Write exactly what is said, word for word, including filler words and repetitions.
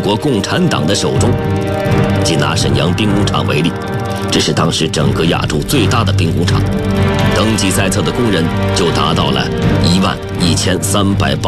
国共产党的手中。即拿沈阳兵工厂为例，这是当时整个亚洲最大的兵工厂，登记在册的工人就达到了一万一千三百八。